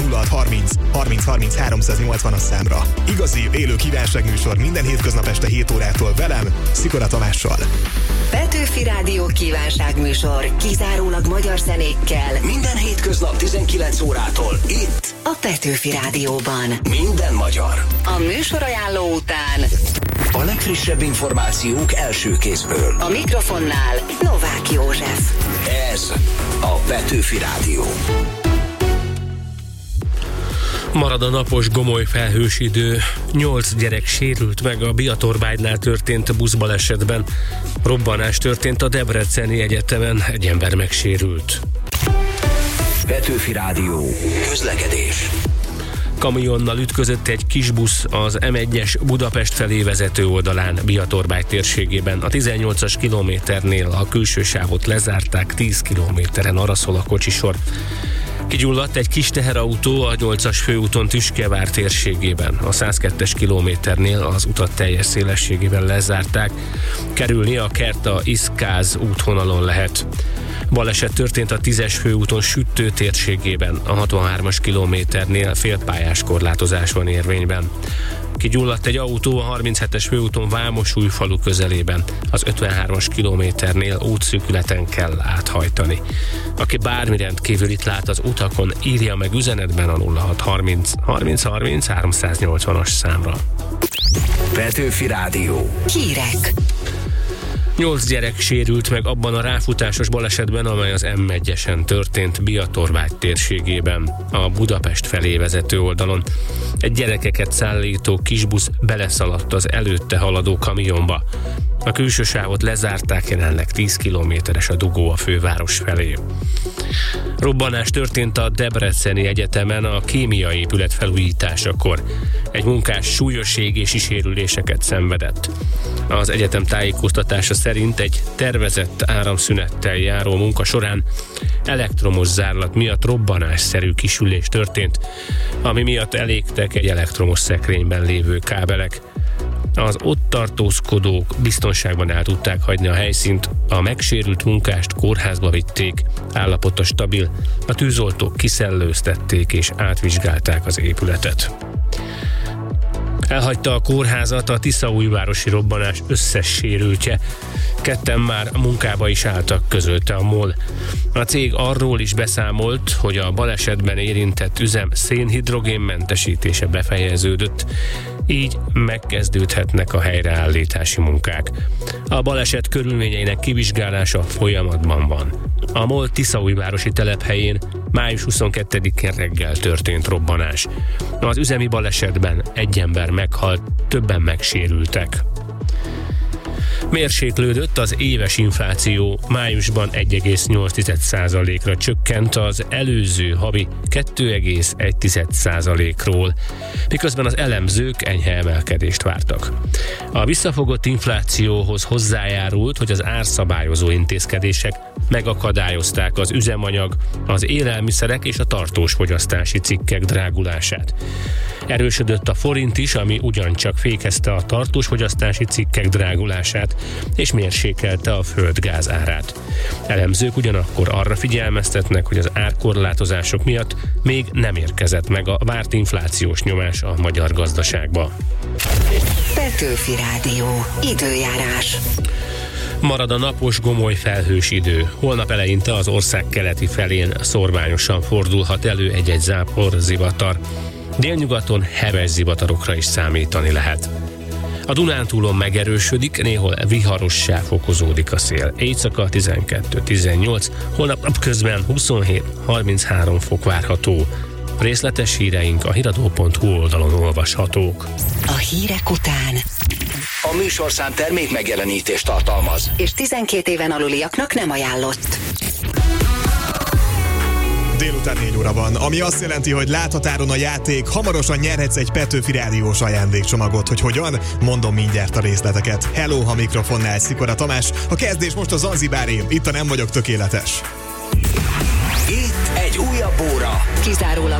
0630 30 30 380 számra. Igazi, élő kívánságműsor minden hétköznap este 7 órától velem, Szikora Tamással. Petőfi Rádió kívánságműsor kizárólag magyar zenékkel. Minden hétköznap 19 órától itt a Petőfi Rádióban. Minden magyar. A műsorajánló után a legfrissebb információk első kézből. A mikrofonnál Novák József. Ez a Petőfi Rádió. Marad a napos, gomoly felhős idő. 8 gyerek sérült meg a Biatorbágynál történt buszbalesetben. Robbanás történt a Debreceni Egyetemen, egy ember megsérült. Petőfi Rádió. Közlekedés. Kamionnal ütközött egy kis busz az M1-es Budapest felé vezető oldalán, Biatorbágy térségében. A 18-as kilométernél a külső sávot lezárták, 10 kilométeren arra szól a kocsisor. Kigyulladt egy kis teherautó a 8-as főúton Tüskevár térségében. A 102-es kilométernél az utat teljes szélességében lezárták. Kerülni a Kerta-Iszkáz útvonalon lehet. Baleset történt a 10-es főúton Süttő térségében. A 63-as kilométernél félpályás korlátozás van érvényben. Kigyulladt egy autó a 37-es főúton Vámosújfalu közelében. Az 53-as kilométernél útszűkületen kell áthajtani. Aki bármi rendkívül itt lát az utakon, írja meg üzenetben a 0630 30 30 380-as számra. Petőfi Rádió. Hírek. 8 gyerek sérült meg abban a ráfutásos balesetben, amely az M1-esen történt Biatorbágy térségében, a Budapest felé vezető oldalon. Egy gyerekeket szállító kisbusz beleszaladt az előtte haladó kamionba. A külső sávot lezárták, jelenleg 10 kilométeres a dugó a főváros felé. Robbanás történt a Debreceni Egyetemen a kémiai épület felújításakor. Egy munkás súlyos égési sérüléseket szenvedett. Az egyetem tájékoztatása szerint egy tervezett áramszünettel járó munka során elektromos zárlat miatt robbanásszerű kisülés történt, ami miatt elégtek egy elektromos szekrényben lévő kábelek. Az ott tartózkodók biztonságban el tudták hagyni a helyszínt, a megsérült munkást kórházba vitték, állapota stabil, a tűzoltók kiszellőztették és átvizsgálták az épületet. Elhagyta a kórházat a tiszaújvárosi robbanás összes sérültje. 2 már munkába is álltak, közölte a MOL. A cég arról is beszámolt, hogy a balesetben érintett üzem szénhidrogénmentesítése befejeződött, így megkezdődhetnek a helyreállítási munkák. A baleset körülményeinek kivizsgálása folyamatban van. A MOL tiszaújvárosi telephelyén május 22-én reggel történt robbanás. Az üzemi balesetben egy ember meghalt, többen megsérültek. Mérséklődött az éves infláció, májusban 1,8%-ra csökkent az előző havi 2,1%-ról, miközben az elemzők enyhe emelkedést vártak. A visszafogott inflációhoz hozzájárult, hogy az árszabályozó intézkedések megakadályozták az üzemanyag, az élelmiszerek és a tartós fogyasztási cikkek drágulását. Erősödött a forint is, ami ugyancsak fékezte a tartós fogyasztási cikkek drágulását, és mérsékelte a földgáz árát. Elemzők ugyanakkor arra figyelmeztetnek, hogy az árkorlátozások miatt még nem érkezett meg a várt inflációs nyomás a magyar gazdaságba. Petőfi Rádió. Időjárás. Marad a napos, gomoly felhős idő. Holnap eleinte az ország keleti felén szorványosan fordulhat elő egy-egy zápor, zivatar. Délnyugaton heves zivatarokra is számítani lehet. A Dunántúlon megerősödik, néhol viharossá fokozódik a szél. Éjszaka 12-18, holnap napközben 27-33 fok várható. Részletes híreink a hiradó.hu oldalon olvashatók. A hírek után a műsorszám termék megjelenítést tartalmaz, és 12 éven aluliaknak nem ajánlott. Délután 4 óra van, ami azt jelenti, hogy láthatáron a játék, hamarosan nyerhetsz egy Petőfi Rádiós ajándékcsomagot. Hogy hogyan? Mondom mindjárt a részleteket. Hello, a mikrofonnál Szikora Tamás. A kezdés most a Zanzibáré. Itt a Nem vagyok tökéletes. Itt egy újabb óra. Kizárólag